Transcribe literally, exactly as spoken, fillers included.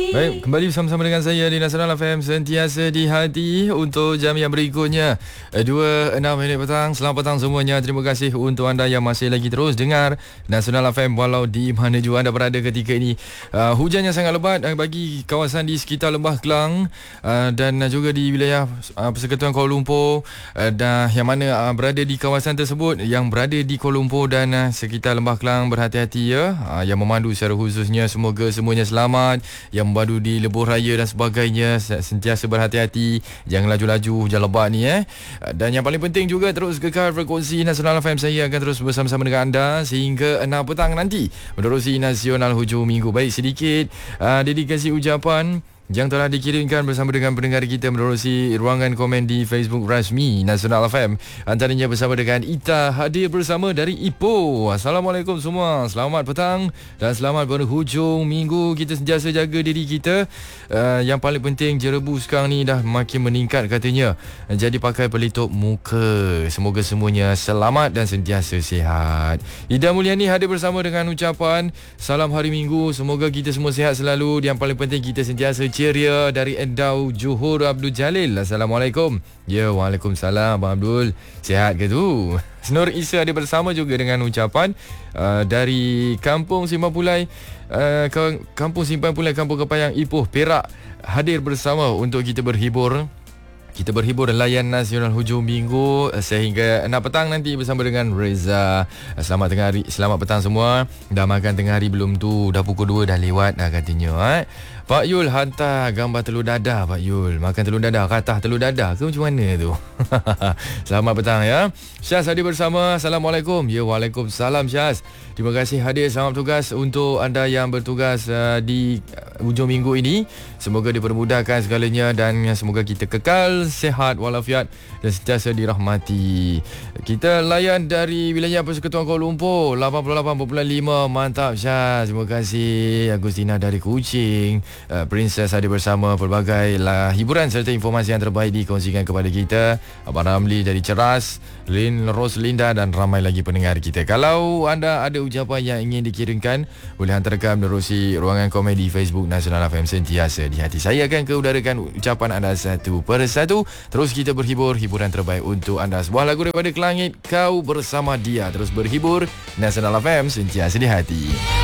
Baik, kembali bersama-sama dengan saya di Nasional F M, sentiasa di hati untuk jam yang berikutnya dua enam minit petang. Selamat petang semuanya. Terima kasih untuk anda yang masih lagi terus dengar Nasional F M walau di mana jua anda berada ketika ini. Uh, hujan yang sangat lebat uh, bagi kawasan di sekitar Lembah Kelang uh, dan juga di wilayah uh, Persekutuan Kuala Lumpur uh, dan yang mana uh, berada di kawasan tersebut, yang berada di Kuala Lumpur dan uh, sekitar Lembah Kelang, berhati-hati ya. Uh, yang memandu secara khususnya semoga semuanya selamat. Yang membandu di lebuh raya dan sebagainya sentiasa berhati-hati, jangan laju-laju hujan lebat ni eh. Dan yang paling penting juga terus kekal frekuensi Nasional F M. Saya akan terus bersama-sama dengan anda sehingga enam petang nanti menerusi Nasional Hujung Minggu. Baik, sedikit uh, dedikasi ucapan yang telah dikirimkan bersama dengan pendengar kita menerusi ruangan komen di Facebook rasmi Nasional F M. Antaranya bersama dengan Ita, hadir bersama dari Ipoh. Assalamualaikum semua, selamat petang dan selamat berhujung minggu. Kita sentiasa jaga diri kita. uh, Yang paling penting jerebu sekarang ni dah makin meningkat katanya, jadi pakai pelitup muka. Semoga semuanya selamat dan sentiasa sihat. Ida Mulyani hadir bersama dengan ucapan salam hari Minggu, semoga kita semua sihat selalu. Yang paling penting kita sentiasa ceria. Dari Endau Johor Abdul Jalil. Assalamualaikum. Ya, waalaikumsalam Abang Abdul. Sihat ke tu? Nur Isa ada bersama juga dengan ucapan uh, dari Kampung Simpang Pulai, uh, Kampung Simpang Pulai, Kampung Kepayang, Ipoh, Perak, hadir bersama untuk kita berhibur. Kita berhibur layan Nasional Hujung Minggu sehingga enam petang nanti bersama dengan Reza. Selamat tengah hari, selamat petang semua. Dah makan tengah hari belum tu? Dah pukul dua dah lewat dah katanya eh. Pak Yul hantar gambar telur dadah. Pak Yul makan telur dadah, katah telur dadah ke macam mana tu? Selamat petang ya. Syaz hadir bersama. Assalamualaikum. Ya, waalaikumsalam Syaz. Terima kasih hadir. Selamat bertugas untuk anda yang bertugas uh, di uh, hujung minggu ini. Semoga dipermudahkan segalanya dan semoga kita kekal sihat walafiat dan sentiasa dirahmati. Kita layan dari wilayah Persekutuan Kuala Lumpur lapan puluh lapan perpuluhan lima. Mantap Syaz. Terima kasih. Agustina dari Kuching, uh, Princess hadir bersama. Pelbagai lah hiburan serta informasi yang terbaik dikongsikan kepada kita. Abang Ramli dari Ceras, Lin Roslinda dan ramai lagi pendengar kita. Kalau anda ada ucapan yang ingin dikirimkan, boleh hantarkan menerusi ruangan komen di Facebook Nasional F M, sentiasa di hati. Saya akan keudarakan ucapan anda satu persatu. Terus kita berhibur, hiburan terbaik untuk anda. Sebuah lagu daripada Kelangit, Kau Bersama Dia. Terus berhibur, Nasional F M, sentiasa di hati.